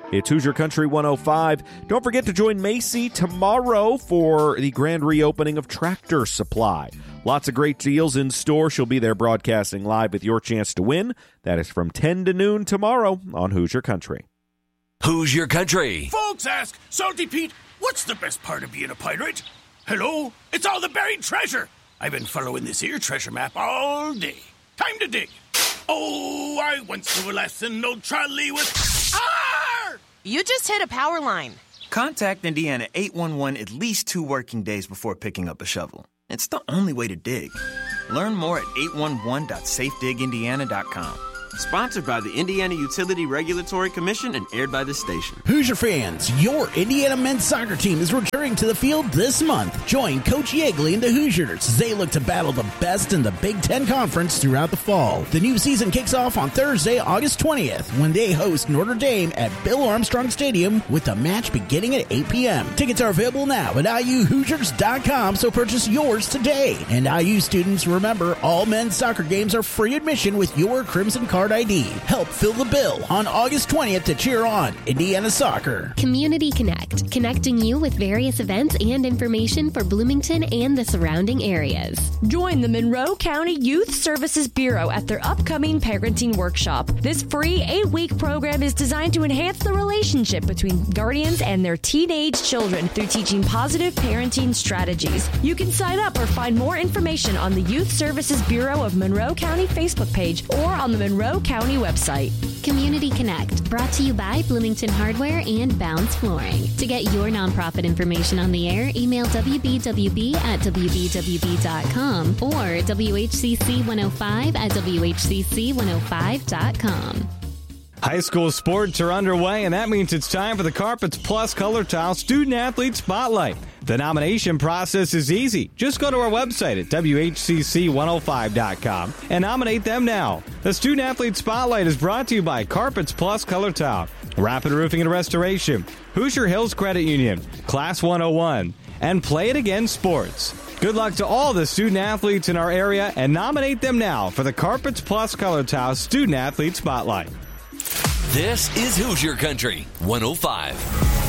It's Hoosier Country 105. Don't forget to join Macy tomorrow for the grand reopening of Tractor Supply. Lots of great deals in store. She'll be there broadcasting live with your chance to win. That is from 10 to noon tomorrow on Hoosier Country. Hoosier Country. Folks ask, Salty Pete, what's the best part of being a pirate? Hello? It's all the buried treasure. I've been following this here treasure map all day. Time to dig. Oh, I once knew a lesson, no trolley with... Arr! You just hit a power line. Contact Indiana 811 at least 2 working days before picking up a shovel. It's the only way to dig. Learn more at 811.safedigindiana.com. Sponsored by the Indiana Utility Regulatory Commission and aired by this station. Hoosier fans, your Indiana men's soccer team is returning to the field this month. Join Coach Yeagley and the Hoosiers as they look to battle the best in the Big Ten Conference throughout the fall. The new season kicks off on Thursday, August 20th, when they host Notre Dame at Bill Armstrong Stadium with the match beginning at 8 p.m. Tickets are available now at IUHoosiers.com, so purchase yours today. And IU students, remember, all men's soccer games are free admission with your Crimson Card ID. Help fill the bill on August 20th to cheer on Indiana soccer. Community Connect, connecting you with various events and information for Bloomington and the surrounding areas. Join the Monroe County Youth Services Bureau at their upcoming parenting workshop. This free 8-week program is designed to enhance the relationship between guardians and their teenage children through teaching positive parenting strategies. You can sign up or find more information on the Youth Services Bureau of Monroe County Facebook page or on the Monroe County website. Community Connect, brought to you by Bloomington Hardware and Bounce Flooring. To get your nonprofit information on the air, email wbwb@wbwb.com or WHCC105@WHCC105.com. High school sports are underway, and that means it's time for the Carpets Plus Color Tile Student Athlete Spotlight. The nomination process is easy. Just go to our website at WHCC105.com and nominate them now. The Student Athlete Spotlight is brought to you by Carpets Plus Color Tile, Rapid Roofing and Restoration, Hoosier Hills Credit Union, Class 101, and Play It Again Sports. Good luck to all the student athletes in our area, and nominate them now for the Carpets Plus Color Tile Student Athlete Spotlight. This is Hoosier Country 105.